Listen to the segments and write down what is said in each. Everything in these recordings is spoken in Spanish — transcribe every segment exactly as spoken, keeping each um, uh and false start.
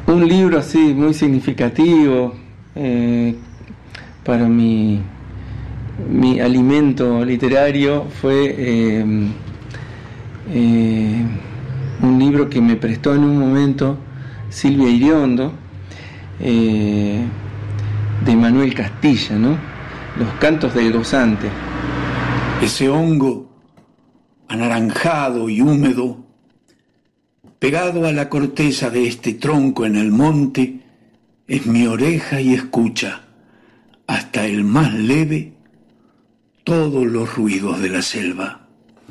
un libro así muy significativo eh, para mi, mi alimento literario fue eh, eh, un libro que me prestó en un momento Silvia Iriondo, eh, de Manuel Castilla, ¿no? Los cantos del gozante. Ese hongo anaranjado y húmedo, pegado a la corteza de este tronco en el monte, es mi oreja y escucha, hasta el más leve, todos los ruidos de la selva.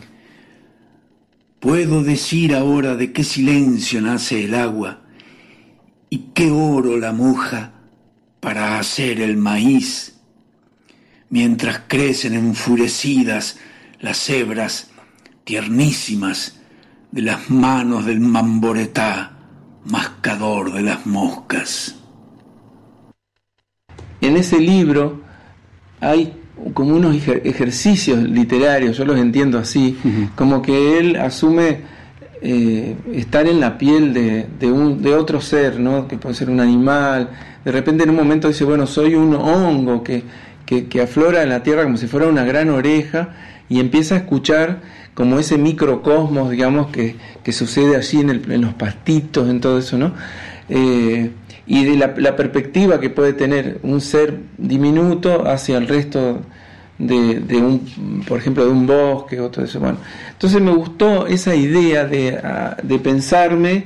Puedo decir ahora de qué silencio nace el agua y qué oro la moja para hacer el maíz, mientras crecen enfurecidas las cebras tiernísimas de las manos del mamboretá, mascador de las moscas. En ese libro hay como unos ejer- ejercicios literarios, yo los entiendo así, uh-huh. Como que él asume eh, estar en la piel de, de, un, de otro ser, ¿no? Que puede ser un animal. De repente en un momento dice, bueno, soy un hongo que, que, que aflora en la tierra como si fuera una gran oreja, y empieza a escuchar como ese microcosmos, digamos, que, que sucede allí en, el, en los pastitos, en todo eso, ¿no? Eh, y de la, la perspectiva que puede tener un ser diminuto hacia el resto de, de un, por ejemplo, de un bosque o todo eso. Bueno, entonces me gustó esa idea de, de pensarme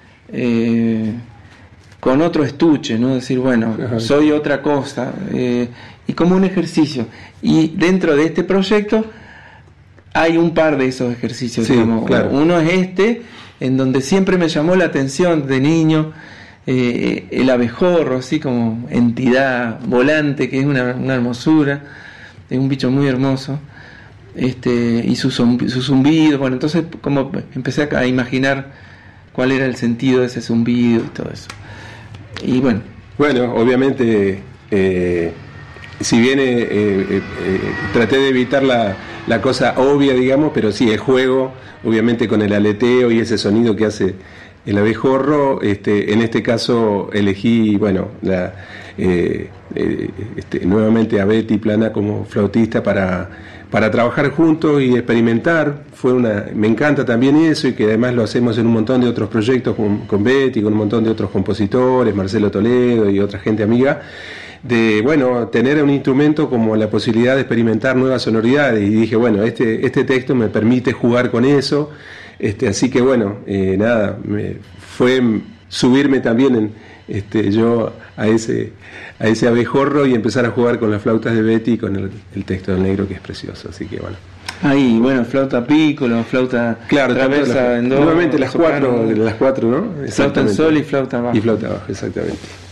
eh, con otro estuche, ¿no? Decir, bueno, soy otra cosa, eh, y como un ejercicio. Y dentro de este proyecto hay un par de esos ejercicios, sí, digamos. Claro. Uno es este, en donde siempre me llamó la atención de niño eh, el abejorro, así como entidad volante, que es una, una hermosura, es un bicho muy hermoso, este, y su, zumb, su zumbido. Bueno, entonces como empecé a imaginar cuál era el sentido de ese zumbido y todo eso. Y bueno. Bueno, obviamente, eh, si bien eh, eh, eh, traté de evitar la, la cosa obvia, digamos, pero sí, el juego, obviamente con el aleteo y ese sonido que hace el abejorro, este, en este caso elegí, bueno, la, eh, eh, este, nuevamente a Betty Plana como flautista para, para trabajar juntos y experimentar. Fue una, me encanta también eso, y que además lo hacemos en un montón de otros proyectos con, con Betty, con un montón de otros compositores, Marcelo Toledo y otra gente amiga, de, bueno, tener un instrumento como la posibilidad de experimentar nuevas sonoridades. Y dije, bueno, este, este texto me permite jugar con eso, este, así que bueno, eh, nada, me, fue subirme también en, este, yo a ese, a ese abejorro y empezar a jugar con las flautas de Betty y con el, el texto del negro, que es precioso, así que bueno. Ahí, bueno, flauta pícolo, flauta claro, traversa en do, nuevamente las cuatro, las cuatro, ¿no? Flauta en sol y flauta baja. Y flauta baja, exactamente.